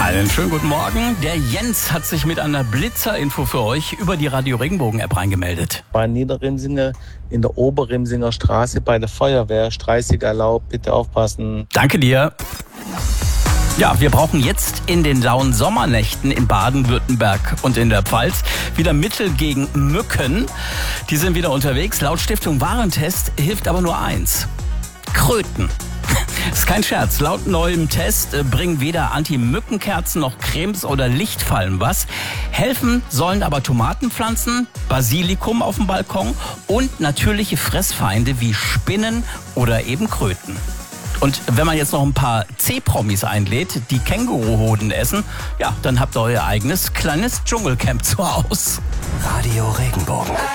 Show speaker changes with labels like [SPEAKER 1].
[SPEAKER 1] Einen schönen guten Morgen. Der Jens hat sich mit einer Blitzer-Info für euch über die Radio Regenbogen-App reingemeldet.
[SPEAKER 2] Bei Niederrimsinge in der Oberrimsinger Straße bei der Feuerwehr, 30 erlaubt, bitte aufpassen.
[SPEAKER 1] Danke dir. Ja, wir brauchen jetzt in den lauen Sommernächten in Baden-Württemberg und in der Pfalz wieder Mittel gegen Mücken. Die sind wieder unterwegs. Laut Stiftung Warentest hilft aber nur eins: Kröten. Ist kein Scherz. Laut neuem Test bringen weder Anti-Mückenkerzen noch Cremes oder Lichtfallen was. Helfen sollen aber Tomatenpflanzen, Basilikum auf dem Balkon und natürliche Fressfeinde wie Spinnen oder eben Kröten. Und wenn man jetzt noch ein paar C-Promis einlädt, die Känguruhoden essen, ja, dann habt ihr euer eigenes kleines Dschungelcamp zu Hause.
[SPEAKER 3] Radio Regenbogen.